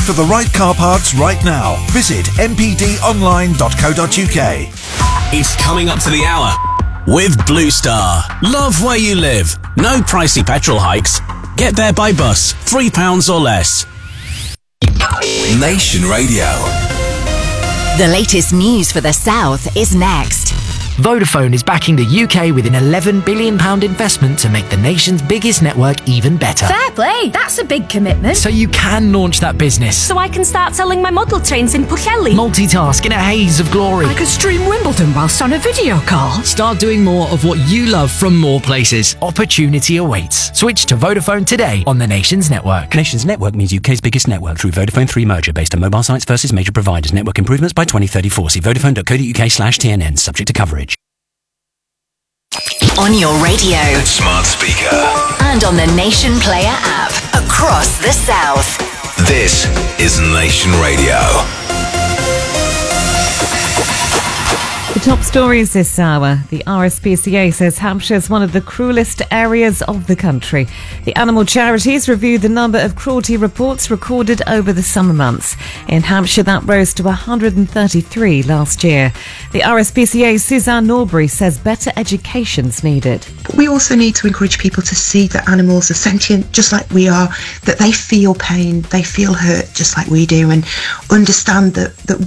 for the right car parks right now. Visit mpdonline.co.uk. It's coming up to the hour with Blue Star. Love where you live. No pricey petrol hikes. Get there by bus. £3 or less. Nation Radio. The latest news for the South is next. Vodafone is backing the UK with an £11 billion investment to make the nation's biggest network even better. Fair play, that's a big commitment. So you can launch that business. So I can start selling my model trains in Pwllheli. Multitask in a haze of glory. I could stream Wimbledon whilst on a video call. Start doing more of what you love from more places. Opportunity awaits. Switch to Vodafone today on the Nation's network. Nation's network means UK's biggest network through Vodafone 3 merger based on mobile sites versus major providers. Network improvements by 2034. See vodafone.co.uk/TNN. Subject to coverage. On your radio, Smart speaker. and on the Nation Player app across the South. This is Nation Radio. The top stories this hour. The RSPCA says Hampshire is one of the cruelest areas of the country. The animal charities reviewed the number of cruelty reports recorded over the summer months. In Hampshire, that rose to 133 last year. The RSPCA's Suzanne Norbury says better education's needed. But we also need to encourage people to see that animals are sentient just like we are, that they feel pain, they feel hurt just like we do, and understand that